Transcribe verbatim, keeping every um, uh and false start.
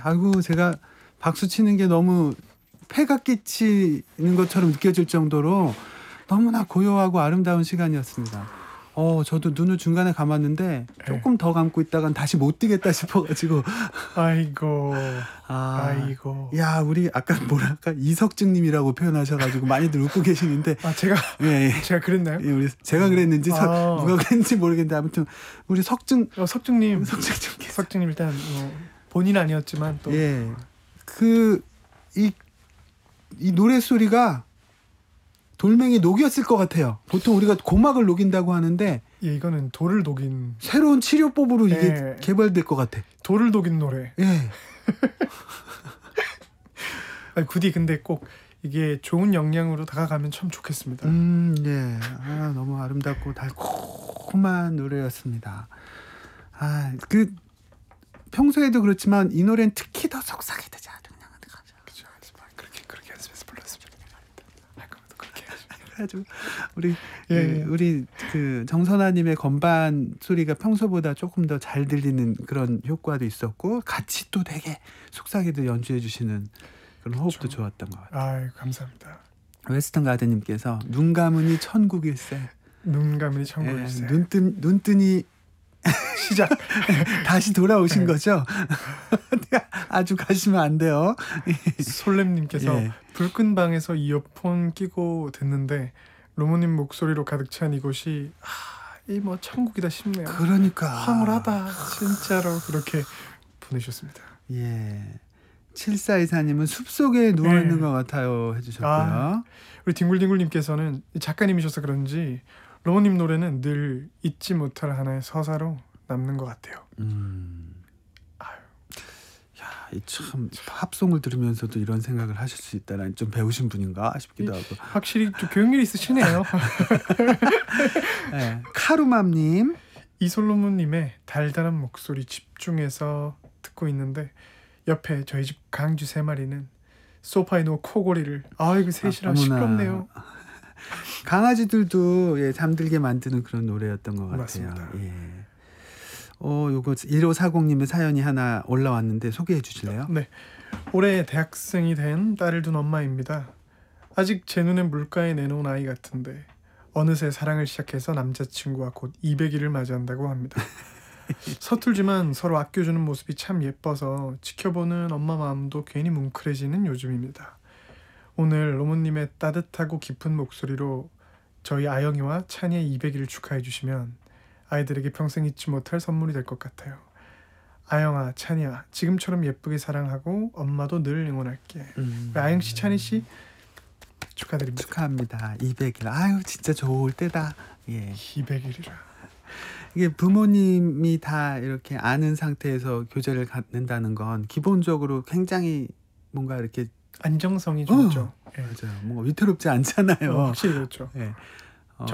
아이고 제가 박수 치는 게 너무 폐가 끼치는 것처럼 느껴질 정도로 너무나 고요하고 아름다운 시간이었습니다. 어, 저도 눈을 중간에 감았는데 조금 네. 더 감고 있다간 다시 못 뜨겠다 싶어가지고. 아이고, 아, 아이고. 야, 우리 아까 뭐랄까 이석증님이라고 표현하셔가지고 많이들 웃고 계시는데. 아, 제가 예, 예. 제가 그랬나요? 예, 우리 제가 그랬는지 아. 서, 누가 그랬는지 모르겠는데 아무튼 우리 석증, 어, 석증님, 석증님, 석증님 일단 뭐 본인 아니었지만 또. 예, 그 이 이 노래 소리가. 돌멩이 녹였을 것 같아요. 보통 우리가 고막을 녹인다고 하는데 예, 이거는 돌을 녹인 새로운 치료법으로 이게 예. 개발될 것 같아. 돌을 녹인 노래. 예. 아니, 굳이 근데 꼭 이게 좋은 영향으로 다가가면 참 좋겠습니다. 음, 예. 아, 너무 아름답고 달콤한 노래였습니다. 아, 그 평소에도 그렇지만 이 노래는 특히 더 속삭이듯이 아주 그냥 그렇죠. 그렇게 그렇게 연습해서 불렀습니다. 아주 우리 예, 그, 우리 그 정선아님의 건반 소리가 평소보다 조금 더 잘 들리는 그런 효과도 있었고 같이 또 되게 속삭이듯 연주해 주시는 그런 호흡도 그렇죠. 좋았던 것 같아요. 아, 감사합니다. 웨스턴 가든님께서 눈 감으니 천국일세. 눈 감으니 천국일세. 예, 눈 뜬 눈 뜨니 시작. 다시 돌아오신 네. 거죠? 아주 가시면 안 돼요. 솔렘님께서 예. 불끈 방에서 이어폰 끼고 듣는데 로모님 목소리로 가득 찬 이곳이 아, 이 뭐 천국이다 싶네요. 그러니까 황홀하다 진짜로 그렇게 보내셨습니다. 예. 칠사이사님은 숲속에 누워있는 예. 것 같아요 해주셨고요. 아, 우리 딩굴딩굴님께서는 작가님이셔서 그런지 로모님 노래는 늘 잊지 못할 하나의 서사로 남는 것 같아요. 음. 아유. 야, 이 참 팝송을 들으면서도 이런 생각을 하실 수 있다는 좀 배우신 분인가 싶기도 하고. 확실히 좀 교육률이 있으시네요. 네. 카루맘님, 이솔로몬님의 달달한 목소리 집중해서 듣고 있는데 옆에 저희 집 강쥐 세 마리는 소파에 누워 코골이를. 아 이거 셋이라 아, 시끄럽네요. 강아지들도 예, 잠들게 만드는 그런 노래였던 것 같아요. 맞습니다. 예. 어, 요거 일오사공님의 사연이 하나 올라왔는데 소개해 주실래요? 네. 올해 대학생이 된 딸을 둔 엄마입니다. 아직 제 눈엔 물가에 내놓은 아이 같은데 어느새 사랑을 시작해서 남자친구와 곧 이백 일을 맞이한다고 합니다. 서툴지만 서로 아껴주는 모습이 참 예뻐서 지켜보는 엄마 마음도 괜히 뭉클해지는 요즘입니다. 오늘 로모님의 따뜻하고 깊은 목소리로 저희 아영이와 찬이의 이백 일을 축하해 주시면 아이들에게 평생 잊지 못할 선물이 될 것 같아요. 아영아, 찬이야, 지금처럼 예쁘게 사랑하고 엄마도 늘 응원할게. 음. 아영씨, 찬이씨 축하드립니다. 축하합니다. 이백 일. 아유 진짜 좋을 때다. 예. 이백 일이라. 이게 부모님이 다 이렇게 아는 상태에서 교제를 갖는다는 건 기본적으로 굉장히 뭔가 이렇게 안정성이 좋죠. 어, 예. 맞아요. 뭔가 위태롭지 않잖아요. 어, 확실히 그렇죠. 예.